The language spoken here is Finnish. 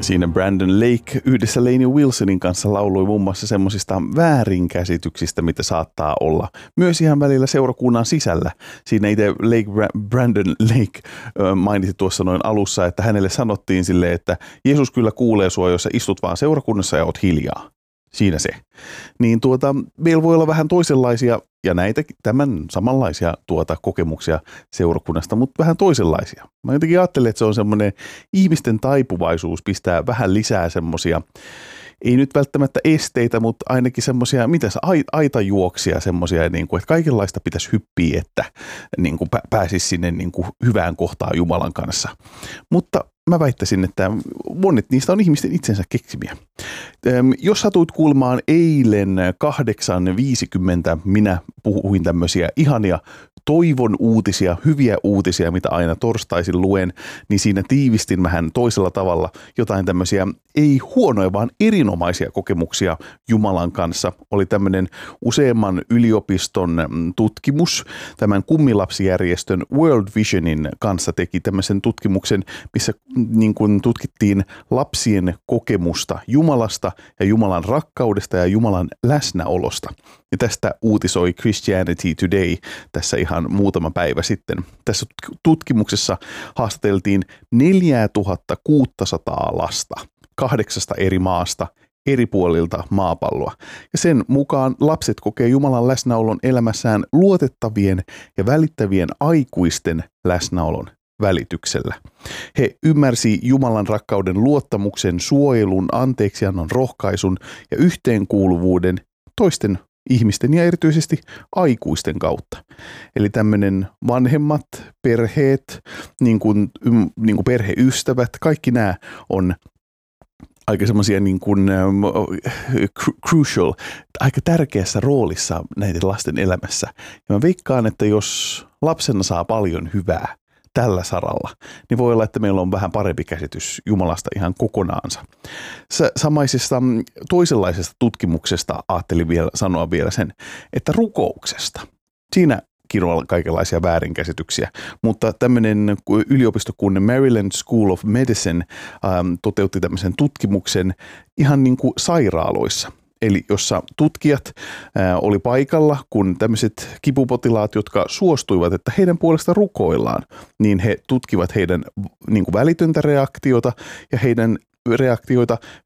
Siinä Brandon Lake yhdessä Lainey Wilsonin kanssa lauloi muun muassa semmoisista väärinkäsityksistä, mitä saattaa olla. Myös ihan välillä seurakunnan sisällä. Siinä itse Brandon Lake mainitsi tuossa noin alussa, että hänelle sanottiin silleen, että Jeesus kyllä kuulee sua, jos sä istut vaan seurakunnassa ja oot hiljaa. Siinä se. Niin meillä voi olla vähän toisenlaisia ja näitä tämän samanlaisia kokemuksia seurakunnasta, mutta vähän toisenlaisia. Mä jotenkin ajattelen, että se on semmoinen ihmisten taipuvaisuus pistää vähän lisää semmoisia, ei nyt välttämättä esteitä, mutta ainakin semmoisia, aitajuoksia semmoisia, niin kuin, että kaikenlaista pitäisi hyppiä, että niin kuin pääsisi sinne niin kuin hyvään kohtaan Jumalan kanssa. Mutta mä väittäisin, että monet niistä on ihmisten itsensä keksimiä. Jos satuit kuulemaan eilen 8.50, minä puhuin tämmöisiä ihania toivon uutisia, hyviä uutisia, mitä aina torstaisin luen, niin siinä tiivistin vähän toisella tavalla jotain tämmöisiä ei huonoja, vaan erinomaisia kokemuksia Jumalan kanssa. Oli tämmöinen useamman yliopiston tutkimus, tämän kummilapsijärjestön World Visionin kanssa teki tämmöisen tutkimuksen, missä niin kuin tutkittiin lapsien kokemusta Jumalasta ja Jumalan rakkaudesta ja Jumalan läsnäolosta. Ja tästä uutisoi Christianity Today tässä ihan muutama päivä sitten. Tässä tutkimuksessa haastateltiin 4600 lasta 8 eri maasta eri puolilta maapalloa. Ja sen mukaan lapset kokee Jumalan läsnäolon elämässään luotettavien ja välittävien aikuisten läsnäolon välityksellä. He ymmärsi Jumalan rakkauden luottamuksen, suojelun, anteeksiannon, rohkaisun ja yhteenkuuluvuuden toisten ihmisten ja erityisesti aikuisten kautta. Eli tämmöinen vanhemmat, perheet, niin kuin perheystävät, kaikki nämä on aika semmoisia niin kuin crucial, aika tärkeässä roolissa näiden lasten elämässä. Ja mä veikkaan, että jos lapsena saa paljon hyvää tällä saralla, niin voi olla, että meillä on vähän parempi käsitys Jumalasta ihan kokonaansa. Samaisesta toisenlaisesta tutkimuksesta ajattelin sanoa vielä sen, että rukouksesta. Siinä on kaikenlaisia väärinkäsityksiä, mutta tämmöinen yliopisto kuin Maryland School of Medicine toteutti tämmöisen tutkimuksen ihan niin kuin sairaaloissa. Eli jossa tutkijat oli paikalla, kun tämmöiset kipupotilaat, jotka suostuivat, että heidän puolesta rukoillaan, niin he tutkivat heidän niin kuin välitöntä reaktiota ja heidän reaktioita